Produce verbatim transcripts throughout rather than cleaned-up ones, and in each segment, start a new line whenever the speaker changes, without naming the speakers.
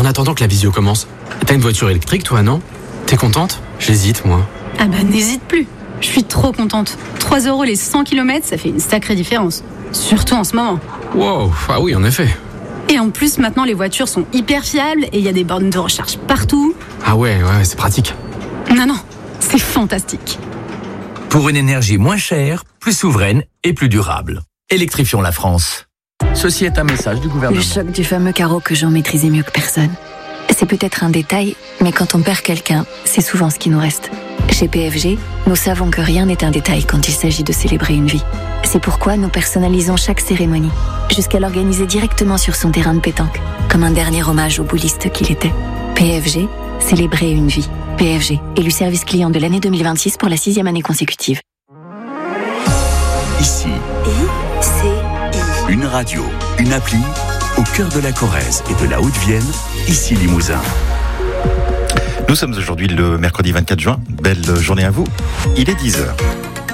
En attendant que la visio commence, t'as une voiture électrique toi, non? T'es contente? J'hésite moi.
Ah bah n'hésite plus. Je suis trop contente. trois euros les cent kilomètres, ça fait une sacrée différence. Surtout en ce moment.
Wow, ah oui en effet.
Et en plus maintenant les voitures sont hyper fiables et il y a des bornes de recharge partout.
Ah ouais, ouais, c'est pratique.
Non, non, c'est fantastique.
Pour une énergie moins chère, plus souveraine et plus durable. Électrifions la France. Ceci est un message du gouvernement.
Le choc du fameux carreau que Jean maîtrisait mieux que personne. C'est peut-être un détail, mais quand on perd quelqu'un, c'est souvent ce qui nous reste. Chez P F G, nous savons que rien n'est un détail quand il s'agit de célébrer une vie. C'est pourquoi nous personnalisons chaque cérémonie, jusqu'à l'organiser directement sur son terrain de pétanque, comme un dernier hommage au bouliste qu'il était. P F G, célébrer une vie. P F G, élu service client de l'année deux mille vingt-six pour la sixième année consécutive.
Ici,
I C I.
Une radio, une appli, au cœur de la Corrèze et de la Haute-Vienne, ici Limousin.
Nous sommes aujourd'hui le mercredi vingt-quatre juin. Belle journée à vous. Il est dix heures.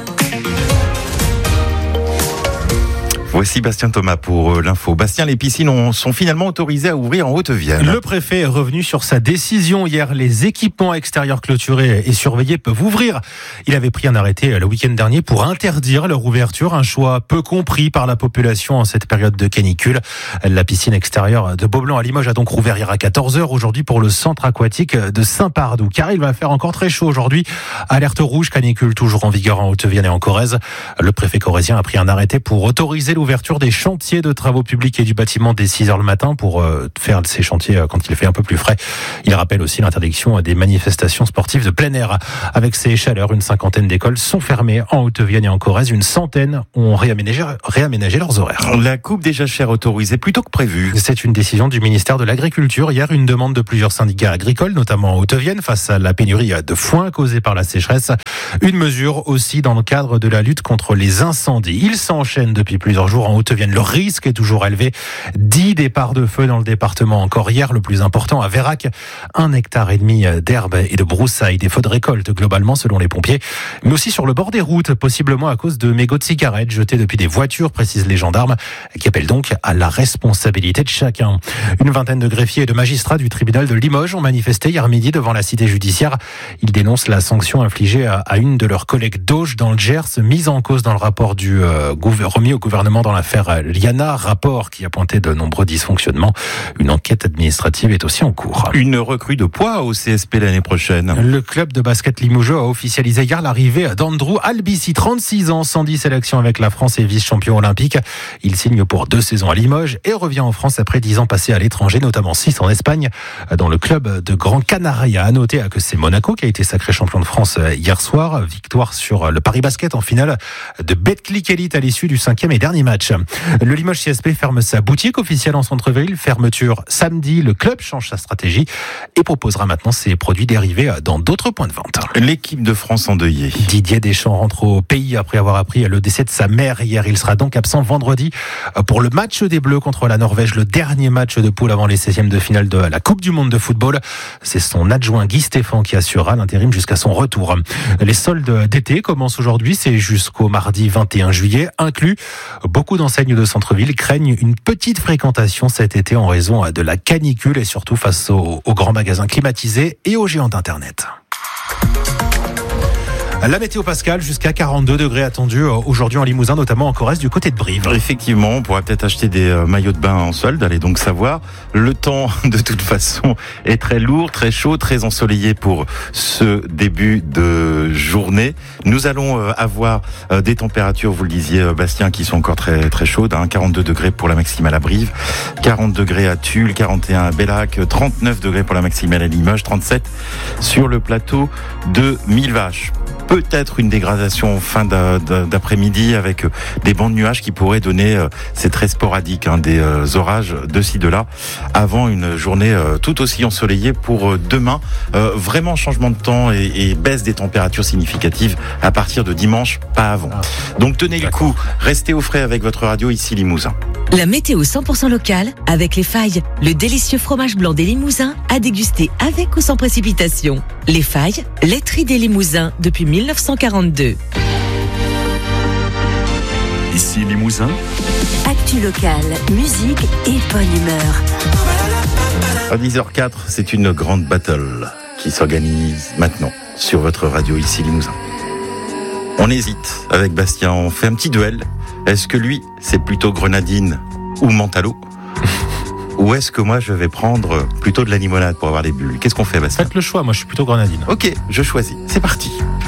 Voici Bastien Thomas pour l'info. Bastien, les piscines ont, sont finalement autorisées à ouvrir en Haute-Vienne.
Le préfet est revenu sur sa décision hier. Les équipements extérieurs clôturés et surveillés peuvent ouvrir. Il avait pris un arrêté le week-end dernier pour interdire leur ouverture. Un choix peu compris par la population en cette période de canicule. La piscine extérieure de Beaublanc à Limoges a donc rouvert hier à quatorze heures aujourd'hui pour le centre aquatique de Saint-Pardoux. Car il va faire encore très chaud aujourd'hui. Alerte rouge, canicule toujours en vigueur en Haute-Vienne et en Corrèze. Le préfet corrézien a pris un arrêté pour autoriser l'ouverture des chantiers de travaux publics et du bâtiment dès six heures le matin pour euh, faire ces chantiers euh, quand il fait un peu plus frais. Il rappelle aussi l'interdiction des manifestations sportives de plein air. Avec ces chaleurs, une cinquantaine d'écoles sont fermées en Haute-Vienne et en Corrèze. Une centaine ont réaménagé, réaménagé leurs horaires.
La coupe des jachères autorisée plutôt que prévu.
C'est une décision du ministère de l'Agriculture. Hier, une demande de plusieurs syndicats agricoles, notamment en Haute-Vienne, face à la pénurie de foin causée par la sécheresse. Une mesure aussi dans le cadre de la lutte contre les incendies. Ils s'enchaînent depuis plusieurs jours en Haute-Vienne. Le risque est toujours élevé. dix départs de feu dans le département encore hier. Le plus important à Vérac. Un hectare et demi d'herbe et de broussailles. Des feux de récolte globalement selon les pompiers. Mais aussi sur le bord des routes, possiblement à cause de mégots de cigarettes jetés depuis des voitures, précisent les gendarmes, qui appellent donc à la responsabilité de chacun. Une vingtaine de greffiers et de magistrats du tribunal de Limoges ont manifesté hier midi devant la cité judiciaire. Ils dénoncent la sanction infligée à une de leurs collègues d'Auge dans le Gers, mise en cause dans le rapport du euh, remis au gouvernement dans l'affaire Liana, rapport qui a pointé de nombreux dysfonctionnements. Une enquête administrative est aussi en cours.
Une recrue de poids au C S P l'année prochaine.
Le club de basket Limoges a officialisé hier l'arrivée d'Andrew Albici, trente-six ans, cent dix sélections avec la France et vice-champion olympique. Il signe pour deux saisons à Limoges et revient en France après dix ans passés à l'étranger, notamment six en Espagne, dans le club de Gran Canaria. À noter que c'est Monaco qui a été sacré champion de France hier soir. Victoire sur le Paris Basket en finale de Betclic Elite à l'issue du cinquième et dernier match. Le Limoges C S P ferme sa boutique officielle en centre-ville. Fermeture samedi. Le club change sa stratégie et proposera maintenant ses produits dérivés dans d'autres points de vente.
L'équipe de France endeuillée.
Didier Deschamps rentre au pays après avoir appris le décès de sa mère hier. Il sera donc absent vendredi pour le match des Bleus contre la Norvège, le dernier match de poule avant les seizièmes de finale de la Coupe du Monde de football. C'est son adjoint Guy Stéphane qui assurera l'intérim jusqu'à son retour. Les soldes d'été commencent aujourd'hui. C'est jusqu'au mardi vingt et un juillet inclus. Beaucoup d'enseignes de centre-ville craignent une petite fréquentation cet été en raison de la canicule et surtout face aux, aux grands magasins climatisés et aux géants d'Internet. La météo Pascal, jusqu'à quarante-deux degrés attendus aujourd'hui en Limousin, notamment en Corrèze du côté de Brive.
Effectivement, on pourrait peut-être acheter des maillots de bain en solde, allez donc savoir. Le temps, de toute façon, est très lourd, très chaud, très ensoleillé pour ce début de journée. Nous allons avoir des températures, vous le disiez Bastien, qui sont encore très très chaudes, hein, quarante-deux degrés pour la maximale à Brive, quarante degrés à Tulle, quarante et un à Bellac, trente-neuf degrés pour la maximale à Limoges, trente-sept sur le plateau de Millevaches. Peut-être une dégradation en fin d'après-midi avec des bancs de nuages qui pourraient donner, c'est très sporadique, hein, des orages de ci de là, avant une journée tout aussi ensoleillée pour demain. Euh, vraiment changement de temps et, et baisse des températures significatives à partir de dimanche, pas avant. Donc tenez le coup, restez au frais avec votre radio ici Limousin.
La météo cent pour cent locale avec Les Failles, le délicieux fromage blanc des Limousins à déguster avec ou sans précipitation. Les Failles, laiterie des Limousins depuis mille neuf cent quarante-deux.
Ici Limousin.
Actu locale, musique et bonne humeur.
À dix heures zéro quatre, c'est une grande battle qui s'organise maintenant sur votre radio ici Limousin. On hésite avec Bastien, on fait un petit duel. Est-ce que lui, c'est plutôt grenadine ou mentalo? Ou est-ce que moi, je vais prendre plutôt de la limonade pour avoir les bulles? Qu'est-ce qu'on fait, Bastien?
Faites le choix, moi je suis plutôt grenadine.
Ok, je choisis. C'est parti.